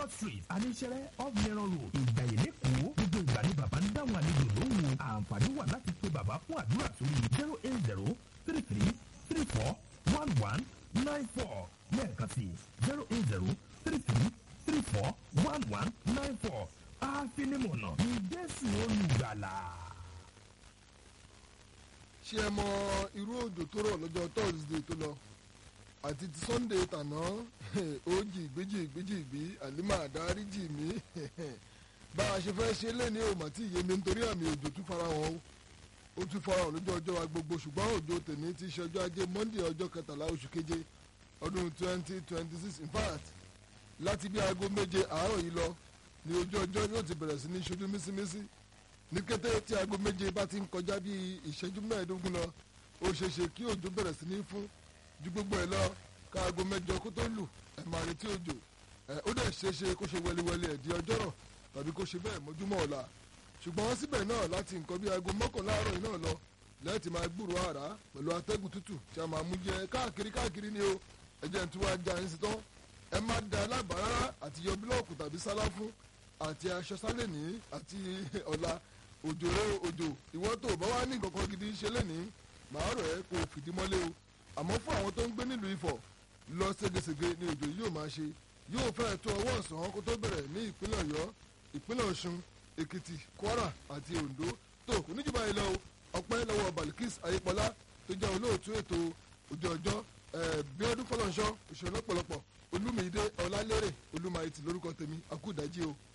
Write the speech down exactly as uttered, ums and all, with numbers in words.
fourth street aníṣẹ́rẹ́ off mẹ́rán road ìgbàyè lẹ́kọ̀ọ́ gbogbo ìgbà ni bàbá ń dáhùn àlejò lóhùn àǹfààní wà láti pe bàbá fún àdúrà sórí zero eight zero three three three four one one nine four lẹ́ẹ̀kan sí zero eight zero three three three four one one nine four àfinimọ̀nà ìdẹ́sìn olùgbàlà. ṣé ẹ mọ irú òjò tó rọ̀ lọ́jọ́ Thursday tó lọ àti ti Sunday tàná òjì ìgbéjì ìgbéjì ìgbí àlímà àdáríjì mi bá a ṣe fẹ́ ṣe lé ní òmà tí ìyẹn mi nítorí àmì òjò tún farahàn ó tún farahàn lójú ọjọ́ wa gbogbo ṣùgbọ́n òjò tèmi ti ṣe ọjọ́ ajé Monday ọjọ́ kẹtàlá oṣù keje ọdún twenty twenty six in fact láti bí aago méje àárọ̀ yìí lọ ni ojú ọjọ́ yóò ti bẹ̀rẹ̀ sí ní ṣojú mísímísí ní kété tí aago méje bá ti ń kọjá bí ìṣẹ́jú mẹ́ẹ̀ẹ́dógún lọ ó ṣeé ṣe kí òjò bẹ̀rẹ̀ sí ní fún ju gbogbo ẹ̀ lọ ká aago mẹ́jọ kó tó lù ẹ̀ máa retí òjò ẹ̀ ó dẹ̀ ṣeé ṣe kó ṣe wẹliwẹli ẹ̀ di ọjọ́rọ̀ tàbí kó ṣe bẹ́ẹ̀ mọ́júmọ́ ọ̀la ṣùgbọ́n síbẹ̀ náà láti nǹkan bí aago mọ́kànlá àárọ̀ yìí náà lọ lẹ́ẹ̀tì máa gbúrò àrá pẹ̀lú atẹ́gùn tútù tí a máa mú jẹ káàkiri káàkiri ni o ẹ̀jẹ̀ tí wàá ja ẹ̀ ń sitán ẹ má da alábàárà àti yọ búlọ́ọ̀kù tàbí sáláfún àti aṣọ sálẹ̀ní àti ọ̀la òjò rẹ òjò ìwọ tó bá wà ní nǹkan gidi ṣe lẹ́ni màá rọ̀ ẹ́ kó fìdí mọ́lé o àmọ́ fún àwọn tó ń gbé nílùú Ifọ̀ lọ ségesège ni òjò yóò máa ṣe yóò fẹ́ẹ̀ tó ọwọ́ ọ̀sán kó tó bẹ̀rẹ̀ ní ìpínlẹ̀ Ọ̀yọ́ ìpínlẹ̀ Ọ̀ṣun Èkìtì Kwara àti Oǹdó tó kò ní jù báyìí lọ ọpẹ́ lọ́wọ́ Balikis Ayépọlá tó jẹ́ olóòtú ètò ojú ọjọ́ Bíọ́dún Fọlọ́nṣọ́ ìṣòro lọ́pọ̀lọpọ̀ Olúmídé Ọlálérè Olúmayìtì lórúkọ tèmi akúdájí o.